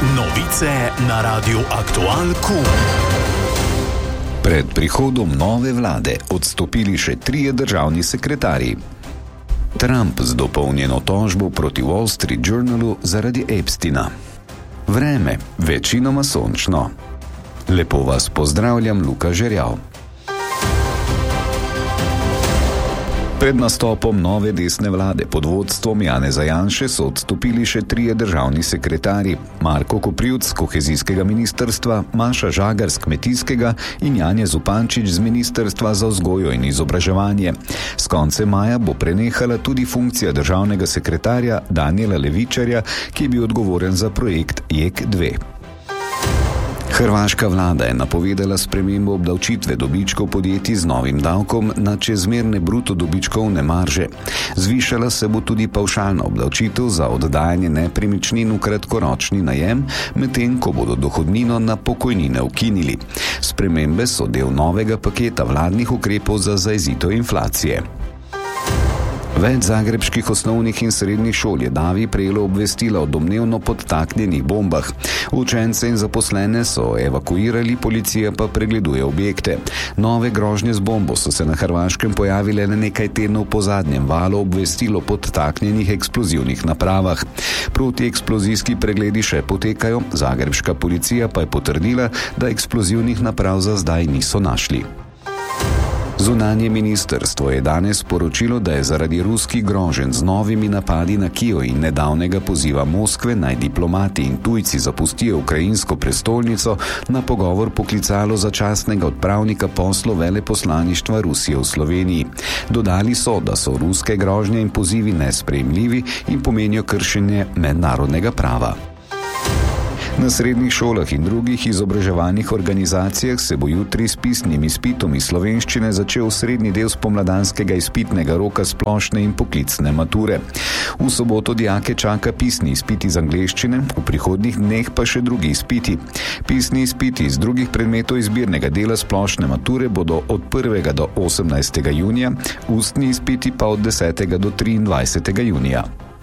Novice na Radiu Aktualku. Pred prihodom nove vlade odstopili še 3 državni sekretarji. Trump z dopolnjeno tožbo proti Wall Street Journalu zaradi Epsteina. Vreme, večinoma sončno. Lepo vas pozdravljam, Luka Žerjav. Pred nastopom nove desne vlade pod vodstvom Janeza Janše so odstopili še 3 državni sekretarji: Marko Koprivc z kohezijskega ministrstva, Maša Žagar z kmetijskega in Janja Zupančič z ministrstva za vzgojo in izobraževanje. S koncem maja bo prenehala tudi funkcija državnega sekretarja Danijela Levičarja, ki je bil odgovoren za projekt JEK2. Hrvaška vlada je napovedala spremembo obdavčitve dobičkov podjetij z novim davkom na čezmerne bruto dobičkovne marže. Zvišala se bo tudi pavšalna obdavčitev za oddajanje nepremičnin v kratkoročni najem, medtem ko bodo dohodnino na pokojnine ukinili. Spremembe so del novega paketa vladnih ukrepov za zajezitev inflacije. Več zagrebških osnovnih in srednjih šol je davi prejelo obvestila o domnevno podtaknjenih bombah. Učence in zaposlene so evakuirali, policija pa pregleduje objekte. Nove grožnje z bombo so se na Hrvaškem pojavile na nekaj tednov po zadnjem valu obvestil o podtaknjenih eksplozivnih napravah. Protieksplozijski pregledi še potekajo, zagrebška policija pa je potrdila, da eksplozivnih naprav za zdaj niso našli. Zunanje ministrstvo je danes sporočilo, da je zaradi ruskih groženj z novimi napadi na Kijev in nedavnega poziva Moskve naj diplomati in tujci zapustijo ukrajinsko prestolnico na pogovor poklicalo začasnega odpravnika poslov veleposlaništva Rusije v Sloveniji. Dodali so, da so ruske grožnje in pozivi nesprejemljivi in pomenijo kršenje mednarodnega prava. Na srednjih šolah in drugih izobraževalnih organizacijah se bo jutri s pisnim izpitom iz slovenščine začel srednji del spomladanskega izpitnega roka splošne in poklicne mature. V soboto dijake čaka pisni izpit iz angleščine, v prihodnjih dneh pa še drugi izpiti. Pisni izpiti iz drugih predmetov izbirnega dela splošne mature bodo od 1. do 18. junija, ustni izpiti pa od 10. do 23. junija.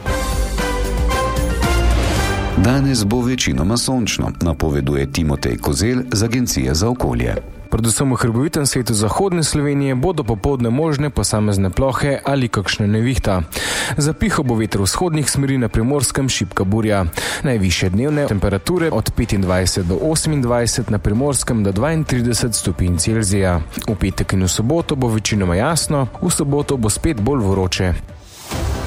Danes bo večinoma sončno, napoveduje Timotej Kozel z Agencije za okolje. Predvsem v hrbovitem svetu zahodne Slovenije bodo popoldne možne posamezne plohe ali kakšna nevihta. Za piho bo veter vzhodnih smeri, na Primorskem šibka burja. Najvišje dnevne temperature od 25 do 28, na Primorskem do 32 stopinj Celzija. V petek in v soboto bo večinoma jasno, v soboto bo spet bolj vroče.